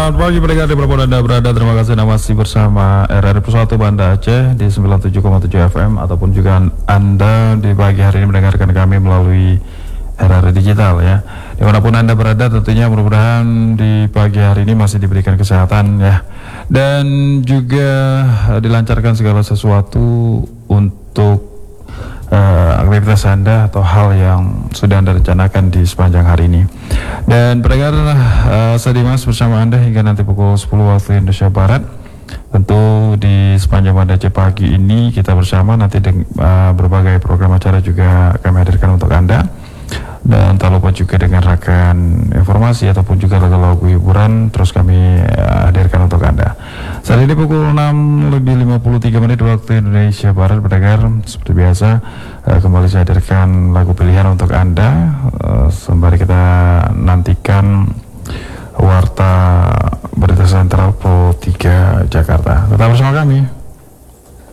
Selamat pagi pendengar dimanapun Anda berada. Terima kasih Anda masih bersama RRI Persatu Banda Aceh di 97,7 FM ataupun juga Anda di pagi hari ini mendengarkan kami melalui RRI Digital ya. Dimanapun Anda berada tentunya mudah-mudahan di pagi hari ini masih diberikan kesehatan ya. Dan juga dilancarkan segala sesuatu untuk aktivitas Anda atau hal yang sudah Anda rencanakan di sepanjang hari ini. Dan pendengar, saya Dimas bersama Anda hingga nanti pukul 10 waktu Indonesia Barat. Tentu di sepanjang Banda Aceh pagi ini kita bersama nanti berbagai program acara juga kami hadirkan untuk Anda. Dan tak lupa juga dengarkan informasi ataupun juga lagu-lagu hiburan terus kami hadirkan untuk Anda. Saat ini pukul 6:53 waktu Indonesia Barat. Pendengar, seperti biasa kembali saya hadirkan lagu pilihan untuk Anda sembari kita nantikan Warta Berita Sentral Pro 3 Jakarta. Tetap bersama kami.